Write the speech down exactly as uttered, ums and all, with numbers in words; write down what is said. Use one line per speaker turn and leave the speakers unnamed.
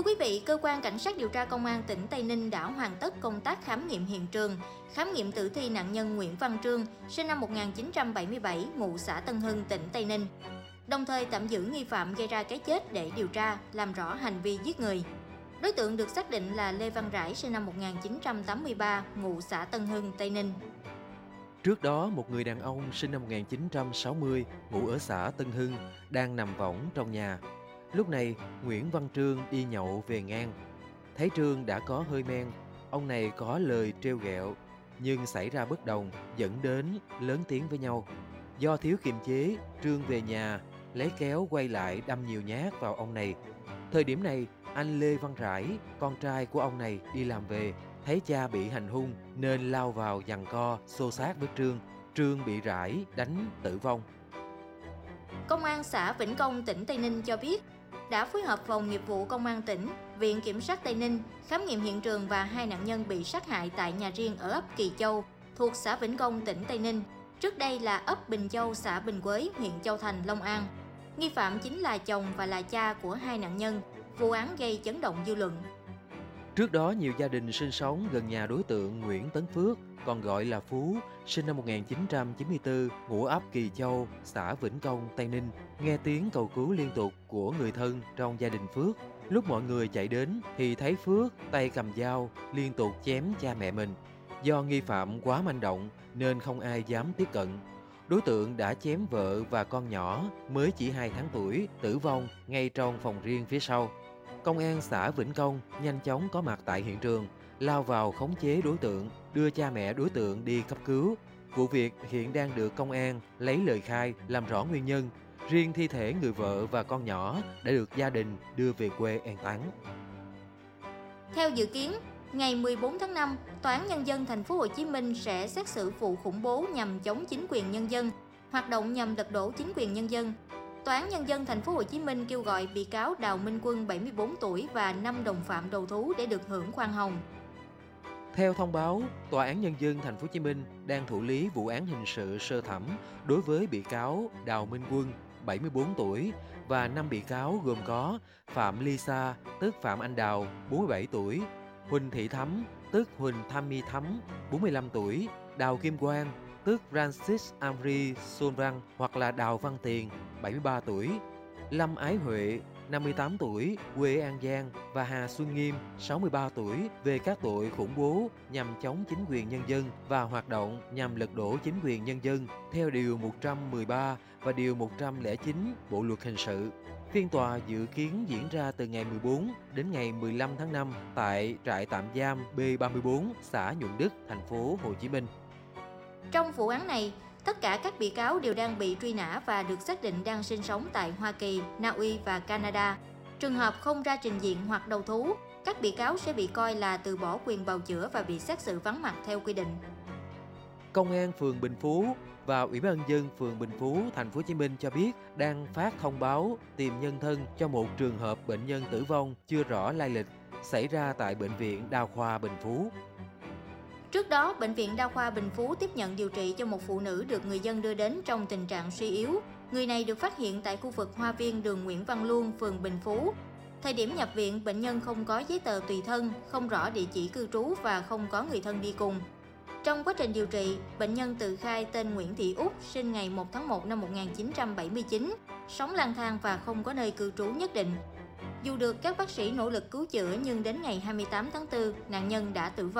Thưa quý vị, Cơ quan Cảnh sát điều tra Công an tỉnh Tây Ninh đã hoàn tất công tác khám nghiệm hiện trường, khám nghiệm tử thi nạn nhân Nguyễn Văn Trương, sinh năm một nghìn chín trăm bảy mươi bảy, ngụ xã Tân Hưng, tỉnh Tây Ninh. Đồng thời tạm giữ nghi phạm gây ra cái chết để điều tra, làm rõ hành vi giết người. Đối tượng được xác định là Lê Văn Rãi, sinh năm một nghìn chín trăm tám mươi ba, ngụ xã Tân Hưng, Tây Ninh.
Trước đó, một người đàn ông sinh năm một nghìn chín trăm sáu mươi, ngụ ở xã Tân Hưng, đang nằm võng trong nhà. Lúc này, Nguyễn Văn Trương đi nhậu về ngang. Thấy Trương đã có hơi men, ông này có lời trêu ghẹo, nhưng xảy ra bất đồng, dẫn đến lớn tiếng với nhau. Do thiếu kiềm chế, Trương về nhà, lấy kéo quay lại đâm nhiều nhát vào ông này. Thời điểm này, anh Lê Văn Rãi, con trai của ông này đi làm về, thấy cha bị hành hung nên lao vào giằng co, xô xát với Trương. Trương bị Rãi đánh tử vong.
Công an xã Vĩnh Công, tỉnh Tây Ninh cho biết đã phối hợp phòng nghiệp vụ Công an tỉnh, Viện Kiểm sát Tây Ninh khám nghiệm hiện trường và hai nạn nhân bị sát hại tại nhà riêng ở ấp Kỳ Châu, thuộc xã Vĩnh Công, tỉnh Tây Ninh. Trước đây là ấp Bình Châu, xã Bình Quế, huyện Châu Thành, Long An. Nghi phạm chính là chồng và là cha của hai nạn nhân. Vụ án gây chấn động dư luận.
Trước đó, nhiều gia đình sinh sống gần nhà đối tượng Nguyễn Tấn Phước, còn gọi là Phú, sinh năm một nghìn chín trăm chín mươi tư, ngụ ấp Kỳ Châu, xã Vĩnh Công, Tây Ninh, nghe tiếng cầu cứu liên tục của người thân trong gia đình Phước. Lúc mọi người chạy đến thì thấy Phước tay cầm dao liên tục chém cha mẹ mình. Do nghi phạm quá manh động nên không ai dám tiếp cận. Đối tượng đã chém vợ và con nhỏ mới chỉ hai tháng tuổi tử vong ngay trong phòng riêng phía sau. Công an xã Vĩnh Công nhanh chóng có mặt tại hiện trường, lao vào khống chế đối tượng, đưa cha mẹ đối tượng đi cấp cứu. Vụ việc hiện đang được công an lấy lời khai làm rõ nguyên nhân. Riêng thi thể người vợ và con nhỏ đã được gia đình đưa về quê an táng.
Theo dự kiến, ngày mười bốn tháng năm, Tòa án Nhân dân Thành phố Hồ Chí Minh sẽ xét xử vụ khủng bố nhằm chống chính quyền nhân dân, hoạt động nhằm lật đổ chính quyền nhân dân. Tòa án Nhân dân Thành phố Hồ Chí Minh kêu gọi bị cáo Đào Minh Quân, bảy mươi bốn tuổi và năm đồng phạm đầu thú để được hưởng khoan hồng.
Theo thông báo, Tòa án Nhân dân Thành phố Hồ Chí Minh đang thụ lý vụ án hình sự sơ thẩm đối với bị cáo Đào Minh Quân, bảy mươi bốn tuổi và năm bị cáo gồm có Phạm Lisa, tức Phạm Anh Đào, bốn mươi bảy tuổi, Huỳnh Thị Thắm, tức Huỳnh Tham Mi Thắm, bốn mươi lăm tuổi, Đào Kim Quang, tức Francis Amri Sonrang hoặc là Đào Văn Tiền, bảy mươi ba tuổi, Lâm Ái Huệ, năm mươi tám tuổi, quê An Giang và Hà Xuân Nghiêm, sáu mươi ba tuổi, về các tội khủng bố nhằm chống chính quyền nhân dân và hoạt động nhằm lật đổ chính quyền nhân dân theo Điều một trăm mười ba và Điều một trăm lẻ chín Bộ Luật Hình sự. Phiên tòa dự kiến diễn ra từ ngày mười bốn đến ngày mười lăm tháng năm tại trại tạm giam B ba mươi bốn, xã Nhuận Đức, thành phố Hồ Chí Minh.
Trong vụ án này, tất cả các bị cáo đều đang bị truy nã và được xác định đang sinh sống tại Hoa Kỳ, Na Uy và Canada. Trường hợp không ra trình diện hoặc đầu thú, các bị cáo sẽ bị coi là từ bỏ quyền bào chữa và bị xét xử vắng mặt theo quy định.
Công an phường Bình Phú và Ủy ban nhân dân phường Bình Phú, thành phố Hồ Chí Minh cho biết đang phát thông báo tìm nhân thân cho một trường hợp bệnh nhân tử vong chưa rõ lai lịch xảy ra tại Bệnh viện Đa khoa Bình Phú.
Trước đó, Bệnh viện Đa khoa Bình Phú tiếp nhận điều trị cho một phụ nữ được người dân đưa đến trong tình trạng suy yếu. Người này được phát hiện tại khu vực Hoa Viên, đường Nguyễn Văn Luân, phường Bình Phú. Thời điểm nhập viện, bệnh nhân không có giấy tờ tùy thân, không rõ địa chỉ cư trú và không có người thân đi cùng. Trong quá trình điều trị, bệnh nhân tự khai tên Nguyễn Thị Út, sinh ngày một tháng một năm một nghìn chín trăm bảy mươi chín, sống lang thang và không có nơi cư trú nhất định. Dù được các bác sĩ nỗ lực cứu chữa nhưng đến ngày hai mươi tám tháng tư, nạn nhân đã tử vong.